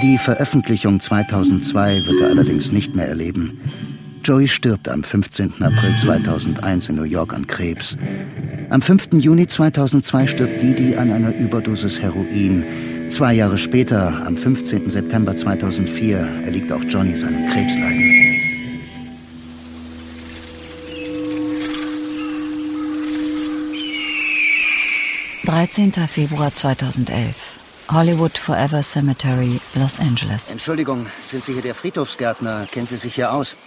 Die Veröffentlichung 2002 wird er allerdings nicht mehr erleben. Joey stirbt am 15. April 2001 in New York an Krebs. Am 5. Juni 2002 stirbt Didi an einer Überdosis Heroin. 2 Jahre später, am 15. September 2004, erliegt auch Johnny seinem Krebsleiden. »13. Februar 2011. Hollywood Forever Cemetery, Los Angeles.« Entschuldigung, sind Sie hier der Friedhofsgärtner? Kennen Sie sich hier aus?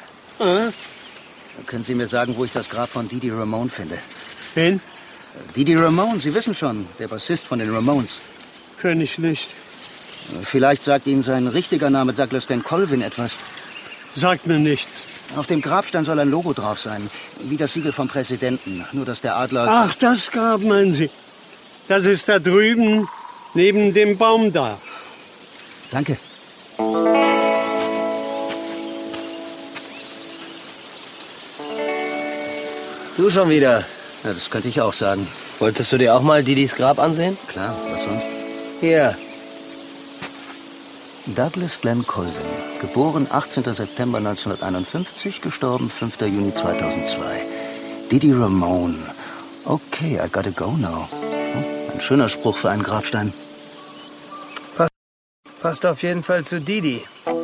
Können Sie mir sagen, wo ich das Grab von Didi Ramone finde? Wen? Didi Ramone, Sie wissen schon, der Bassist von den Ramones. Kenn ich nicht. Vielleicht sagt Ihnen sein richtiger Name Douglas Glenn Colvin etwas. Sagt mir nichts. Auf dem Grabstein soll ein Logo drauf sein, wie das Siegel vom Präsidenten. Nur, dass der Adler... Ach, das Grab meinen Sie? Das ist da drüben, neben dem Baum da. Danke. Du schon wieder. Ja, das könnte ich auch sagen. Wolltest du dir auch mal Didis Grab ansehen? Klar, was sonst? Hier. Douglas Glenn Colvin, geboren 18. September 1951, gestorben 5. Juni 2002. Didi Ramone. Okay, I gotta go now. Ein schöner Spruch für einen Grabstein. Passt auf jeden Fall zu Didi.